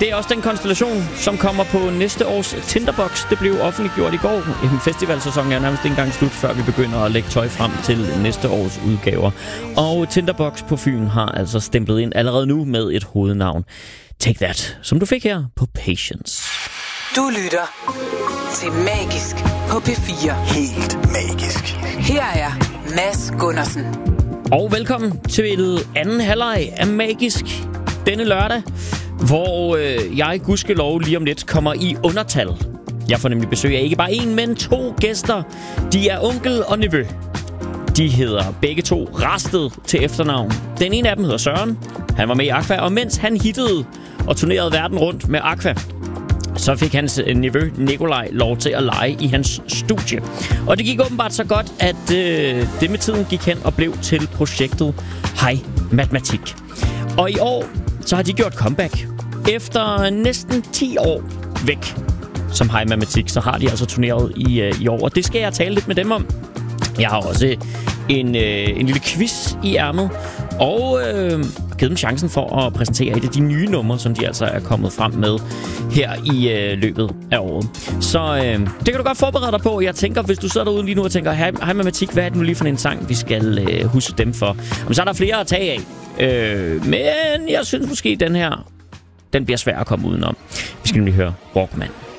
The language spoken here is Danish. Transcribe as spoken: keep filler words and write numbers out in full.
Det er også den konstellation, som kommer på næste års Tinderbox. Det blev offentliggjort i går. En festivalsæson er nærmest ikke engang slut, før vi begynder at lægge tøj frem til næste års udgaver. Og Tinderbox på Fyn har altså stemplet ind allerede nu med et hovednavn. Take That, som du fik her på Patience. Du lytter til Magisk på P fire. Helt magisk. Her er Mads Gundersen. Og velkommen til anden halvleg af Magisk denne lørdag, hvor øh, jeg gudskelov lige om lidt kommer i undertal. Jeg får nemlig besøg af ikke bare en, men to gæster. De er onkel og nevø. De hedder begge to Rasted til efternavn. Den ene af dem hedder Søren. Han var med i Aqua, og mens han hittede og turnerede verden rundt med Aqua, så fik hans nevø Nikolaj lov til at lege i hans studie. Og det gik åbenbart så godt, at øh, det med tiden gik hen og blev til projektet Hej Matematik. Og i år så har de gjort comeback. Efter næsten ti år væk som Hej Matematik, så har de altså turneret i, øh, i år. Og det skal jeg tale lidt med dem om. Jeg har også en, øh, en lille quiz i ærmet, og øh, givet dem chancen for at præsentere et af de nye numre, som de altså er kommet frem med her i øh, løbet af året. Så øh, det kan du godt forberede dig på. Jeg tænker, hvis du sidder derude lige nu og tænker, hej, hej Matematik, hvad er det nu lige for en sang, vi skal øh, huske dem for? Jamen, så er der flere at tage af. Øh, men jeg synes måske, den her, den bliver svær at komme udenom. Vi skal nemlig høre Rockman.